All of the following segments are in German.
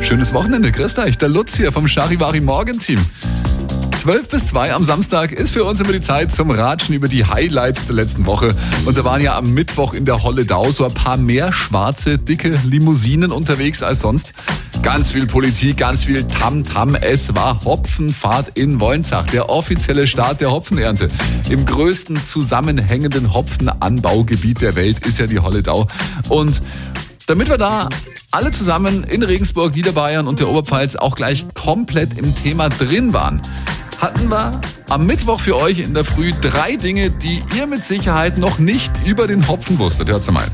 Schönes Wochenende. Grüß euch, der Lutz hier vom Charivari Morgenteam. 12 bis 2 am Samstag ist für uns immer die Zeit zum Ratschen über die Highlights der letzten Woche. Und da waren ja am Mittwoch in der Holledau so ein paar mehr schwarze, dicke Limousinen unterwegs als sonst. Ganz viel Politik, ganz viel Tamtam. Es war Hopfenfahrt in Wolnzach, der offizielle Start der Hopfenernte. Im größten zusammenhängenden Hopfenanbaugebiet der Welt ist ja die Holledau. Und damit wir da alle zusammen in Regensburg, Niederbayern und der Oberpfalz auch gleich komplett im Thema drin waren, hatten wir am Mittwoch für euch in der Früh 3 Dinge, die ihr mit Sicherheit noch nicht über den Hopfen wusstet. Hört's mal.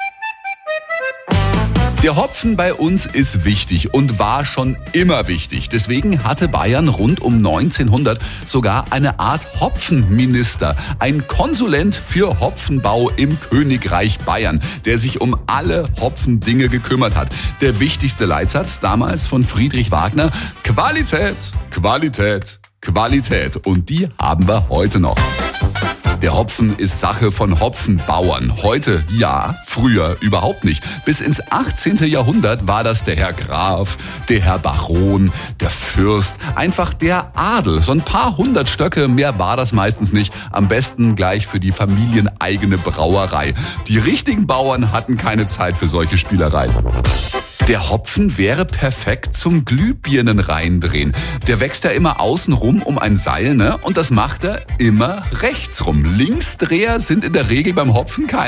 Der Hopfen bei uns ist wichtig und war schon immer wichtig. Deswegen hatte Bayern rund um 1900 sogar eine Art Hopfenminister, ein Konsulent für Hopfenbau im Königreich Bayern, der sich um alle Hopfendinge gekümmert hat. Der wichtigste Leitsatz damals von Friedrich Wagner: Qualität, Qualität, Qualität. Und die haben wir heute noch. Der Hopfen ist Sache von Hopfenbauern. Heute ja, früher überhaupt nicht. Bis ins 18. Jahrhundert war das der Herr Graf, der Herr Baron, der Fürst, einfach der Adel. So ein paar hundert Stöcke, mehr war das meistens nicht. Am besten gleich für die familieneigene Brauerei. Die richtigen Bauern hatten keine Zeit für solche Spielereien. Der Hopfen wäre perfekt zum Glühbirnen reindrehen. Der wächst ja immer außen rum um ein Seil, ne? Und das macht er immer rechts rum. Linksdreher sind in der Regel beim Hopfen keine.